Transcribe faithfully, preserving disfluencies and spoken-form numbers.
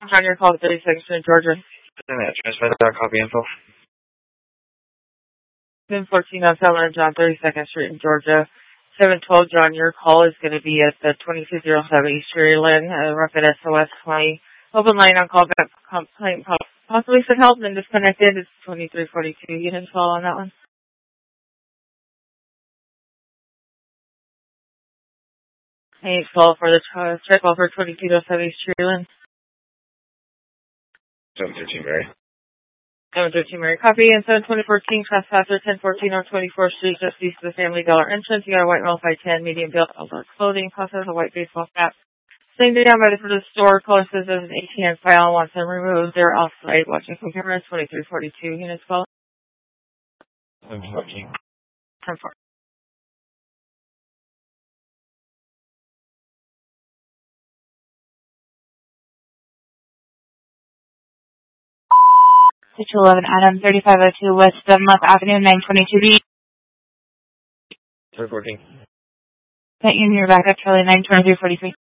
On your call, thirty-second Street, Georgia. Yeah, transmit that copy info. seven fourteen oh seven John, thirty-second Street in Georgia. seven twelve John, your call is going to be at the twenty-two oh seven East Sherryland, uh, Rocket S O S twenty. Open line on call back complaint, possibly some help and disconnected. It's twenty-three forty-two. You didn't fall on that one? Hey, call for the uh, check call for twenty-two oh seven East Sherryland. seven thirteen Mary. seven thirteen Mary. Copy. And seven twenty fourteen trespasser, ten fourteen on twenty-fourth Street, just east of the Family Dollar entrance. You got a white Ralphie ten, medium built, outdoor clothing, plus has a white baseball cap. Same day down by the front of the store, caller says there's an A T M file, wants them removed. They're outside watching from cameras, twenty-three forty-two units call. seven fourteen. ten four. six eleven Adam, thirty-five oh two West Dunlap Avenue, nine twenty-two B. seven fourteen. That you in your backup, Charlie, nine twenty-three forty-three.